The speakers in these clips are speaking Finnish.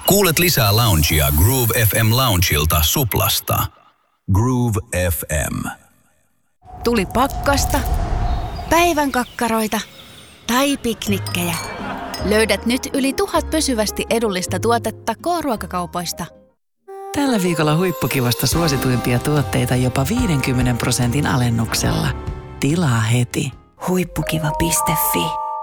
Kuulet lisää loungea Groove FM Loungeilta Suplasta. Groove FM. Tuli pakkasta, päivän kakkaroita tai piknikkejä. Löydät nyt yli 1000 pysyvästi edullista tuotetta K-ruokakaupoista. Tällä viikolla huippukivasta suosituimpia tuotteita jopa 50% alennuksella. Tilaa heti. Huippukiva.fi.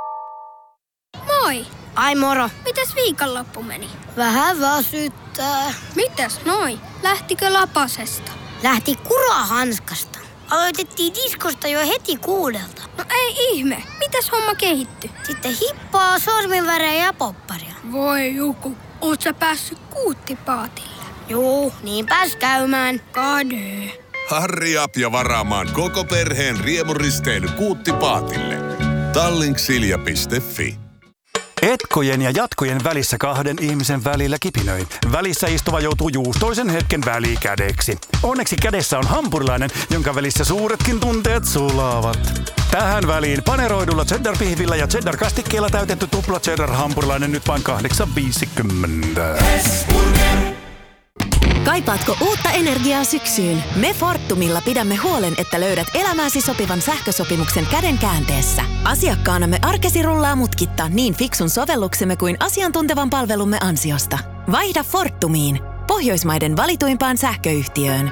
Moi! Ai moro! Mitäs viikonloppu meni? Vähän väsyttää. Mitäs noi? Lähtikö lapasesta? Lähti kurahanskasta. Aloitettiin diskosta jo heti 6. No ei ihme. Mitäs homma kehittyi? Sitten hippaa, sorminvärejä ja popparia. Voi Juku, oot sä päässyt kuuttipaatille? Juu, niin pääs käymään. Kade. Hurry up ja varaamaan koko perheen riemuristeily Kuuttipaatille. Tallinksilja.fi. Etkojen ja jatkojen välissä 2 ihmisen välillä kipinöi. Välissä istuva joutuu juustoisen hetken välikädeksi. Onneksi kädessä on hampurilainen, jonka välissä suuretkin tunteet sulaavat. Tähän väliin paneroidulla cheddar-pihvillä ja cheddar-kastikkeella täytetty tupla cheddar-hampurilainen nyt vain 8,50. Kaipaatko uutta energiaa syksyyn? Me Fortumilla pidämme huolen, että löydät elämääsi sopivan sähkösopimuksen käden käänteessä. Asiakkaanamme arkesi rullaa mutkitta niin fiksun sovelluksemme kuin asiantuntevan palvelumme ansiosta. Vaihda Fortumiin, Pohjoismaiden valituimpaan sähköyhtiöön.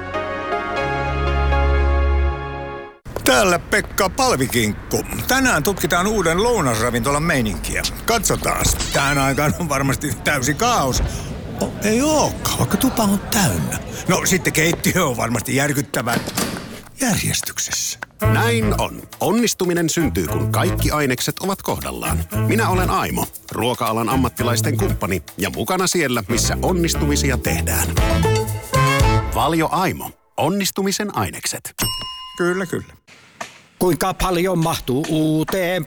Täällä Pekka Palvikinkku. Tänään tutkitaan uuden lounasravintolan meininkiä. Katsotaan. Tähän aikaan on varmasti täysi kaos. Ei ookaan, vaikka tupa on täynnä. No sitten keittiö on varmasti järkyttävän järjestyksessä. Näin on. Onnistuminen syntyy, kun kaikki ainekset ovat kohdallaan. Minä olen Aimo, ruoka-alan ammattilaisten kumppani ja mukana siellä, missä onnistumisia tehdään. Valio Aimo. Onnistumisen ainekset. Kyllä, kyllä. Kuinka paljon mahtuu uuteen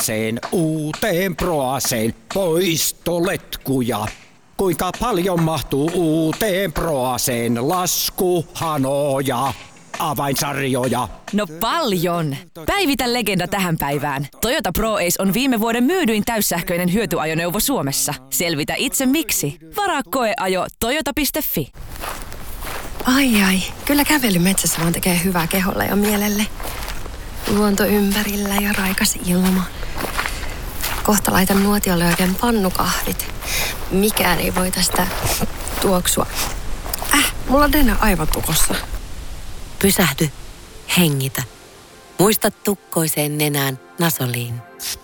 Proaseen poistoletkuja? Kuinka paljon mahtuu uuteen Proaseen laskuhanoja, avainsarjoja? No paljon! Päivitä legenda tähän päivään. Toyota ProAce on viime vuoden myydyin täyssähköinen hyötyajoneuvo Suomessa. Selvitä itse miksi. Varaa koeajo toyota.fi. Ai, kyllä kävely metsässä vaan tekee hyvää keholle ja mielelle. Luonto ympärillä ja raikas ilma. Kohta laitan nuotiolle oikein pannukahvit. Mikään ei voi tästä tuoksua. Mulla on nenä aivan tukossa. Pysähdy. Hengitä. Muista tukkoiseen nenään Nasoliin.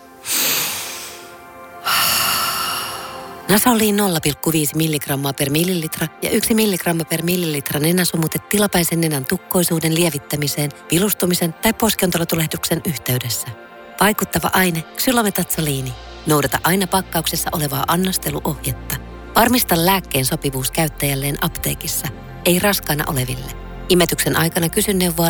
Nasoliin 0,5 milligrammaa per millilitra ja 1 milligramma per millilitra nenäsumute tilapäisen nenän tukkoisuuden lievittämiseen, vilustumisen tai poskiontelotulehduksen yhteydessä. Vaikuttava aine xylometatsoliini. Noudata aina pakkauksessa olevaa annosteluohjetta. Varmista lääkkeen sopivuus käyttäjälleen apteekissa, ei raskaana oleville. Imetyksen aikana kysy neuvoa